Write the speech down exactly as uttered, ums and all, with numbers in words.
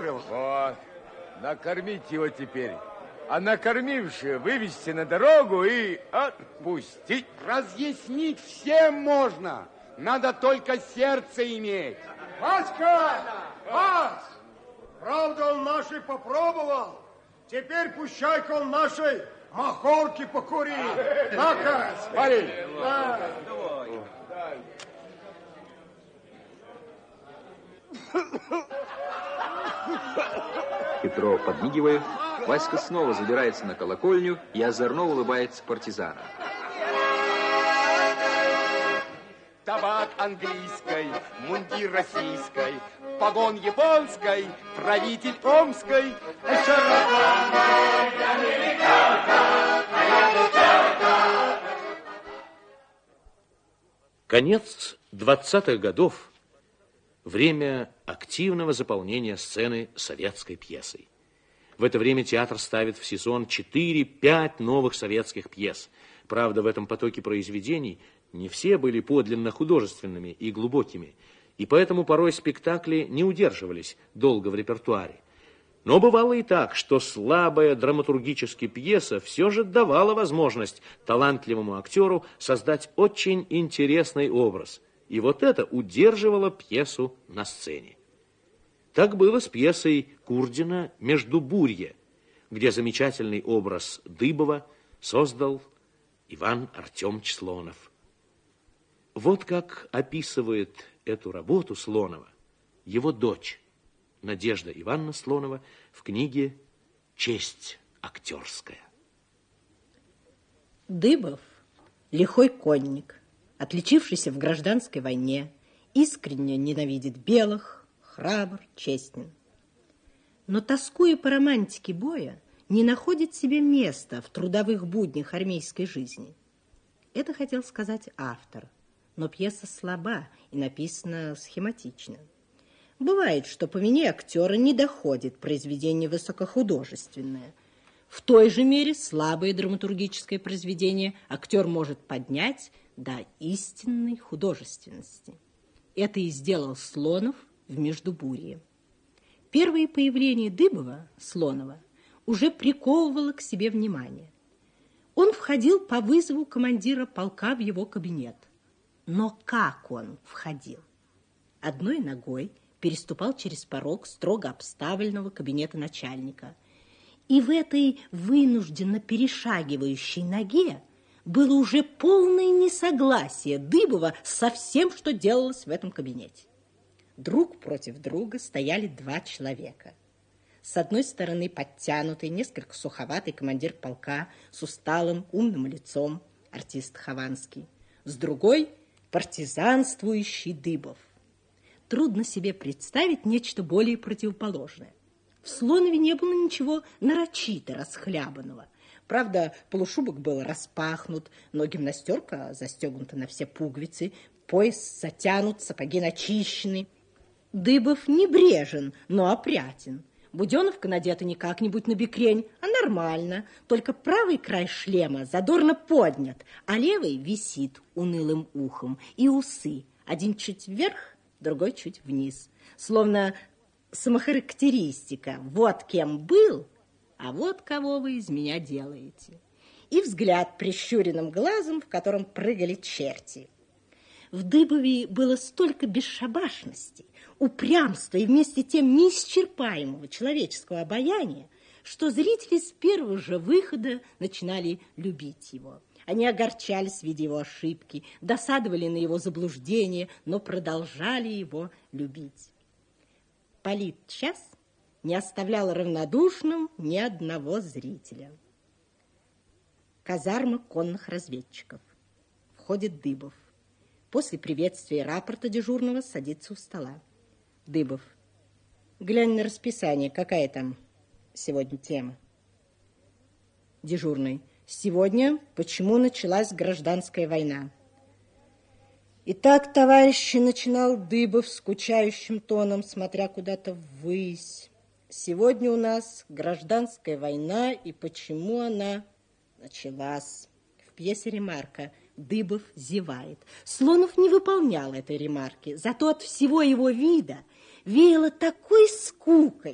накормил. Вот, накормить его теперь. А накормивши, вывести на дорогу и отпустить. Разъяснить всем можно. Надо только сердце иметь. Васька! Вась! Правда, он нашей попробовал. Теперь пущай-ка он нашей махорки покури. Так, парень. Петро, подмигивая, Васька снова забирается на колокольню и озорно улыбается партизанам. Табак английской, мундир российской, погон японской, правитель омской. Конец двадцатых годов. Время активного заполнения сцены советской пьесой. В это время театр ставит в сезон четыре-пять новых советских пьес. Правда, в этом потоке произведений не все были подлинно художественными и глубокими, и поэтому порой спектакли не удерживались долго в репертуаре. Но бывало и так, что слабая драматургически пьеса все же давала возможность талантливому актеру создать очень интересный образ. И вот это удерживало пьесу на сцене. Так было с пьесой Курдина «Междубурье», где замечательный образ Дыбова создал Иван Артемович Слонов. Вот как описывает эту работу Слонова его дочь Надежда Ивановна Слонова в книге «Честь актерская». Дыбов – лихой конник, отличившийся в гражданской войне, искренне ненавидит белых, храбр, честен. Но, тоскуя по романтике боя, не находит себе места в трудовых буднях армейской жизни. Это хотел сказать автор, но пьеса слаба и написана схематично. Бывает, что по вине актера не доходит произведение высокохудожественное. В той же мере слабое драматургическое произведение актер может поднять до истинной художественности. Это и сделал Слонов в «Междубурье». Первое появление Дыбова, Слонова, уже приковывало к себе внимание. Он входил по вызову командира полка в его кабинет. Но как он входил? Одной ногой переступал через порог строго обставленного кабинета начальника. И в этой вынужденно перешагивающей ноге было уже полное несогласие Дыбова со всем, что делалось в этом кабинете. Друг против друга стояли два человека. С одной стороны подтянутый, несколько суховатый командир полка с усталым, умным лицом, артист Хованский. С другой – партизанствующий Дыбов. Трудно себе представить нечто более противоположное. В Слонове не было ничего нарочито расхлябанного. Правда, полушубок был распахнут, но гимнастерка застегнута на все пуговицы, пояс затянут, сапоги начищены. Дыбов небрежен, но опрятен. Буденовка надета не как-нибудь на бекрень, а нормально. Только правый край шлема задорно поднят, а левый висит унылым ухом. И усы. Один чуть вверх, другой чуть вниз. Словно самохарактеристика. Вот кем был, а вот кого вы из меня делаете. И взгляд прищуренным глазом, в котором прыгали черти. В Дыбове было столько бесшабашности, упрямства и вместе тем неисчерпаемого человеческого обаяния, что зрители с первого же выхода начинали любить его. Они огорчались, видя его ошибки, досадовали на его заблуждения, но продолжали его любить. Политчас не оставлял равнодушным ни одного зрителя. Казарма конных разведчиков. Входит Дыбов. После приветствия и рапорта дежурного садится у стола. Дыбов. Глянь на расписание, какая там сегодня тема. Дежурный. Сегодня почему началась гражданская война. Итак, товарищи, начинал Дыбов скучающим тоном, смотря куда-то ввысь. Сегодня у нас гражданская война, и почему она началась. В пьесе ремарка. Дыбов зевает. Слонов не выполнял этой ремарки, зато от всего его вида веяло такой скукой,